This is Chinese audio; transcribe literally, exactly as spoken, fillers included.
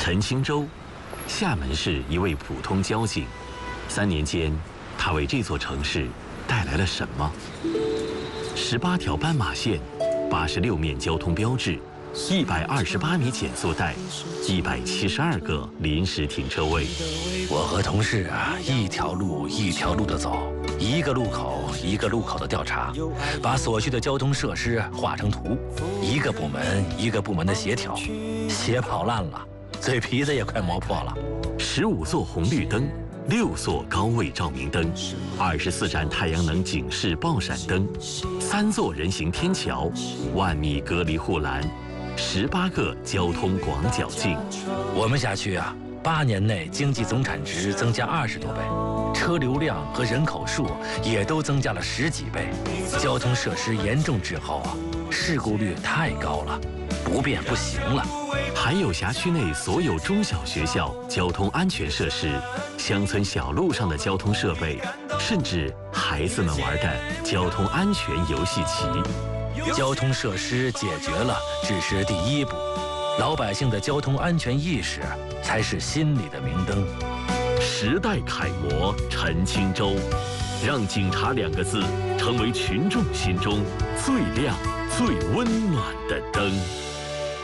陈清洲，厦门市一位普通交警。三年间，他为这座城市带来了什么？十八条斑马线，八十六面交通标志，一百二十八米减速带，一百七十二个临时停车位。 我和同事啊，一条路一条路的走，一个路口一个路口的调查，把所需的交通设施画成图，一个部门一个部门的协调，鞋跑烂了，嘴皮子也快磨破了。 十五座红绿灯，六座高位照明灯，二十四盏太阳能警示爆闪灯，三座人行天桥，万米隔离护栏，十八个交通广角镜。 我们辖区啊，八年内经济总产值增加二十多倍，车流量和人口数也都增加了十几倍，交通设施严重滞后啊，事故率太高了，不变不行了。 还有辖区内所有中小学校交通安全设施，乡村小路上的交通设备，甚至孩子们玩的交通安全游戏棋。 交通设施解决了只是第一步，老百姓的交通安全意识才是心里的明灯。 时代楷模陈清洲，让警察两个字成为群众心中最亮最温暖的灯。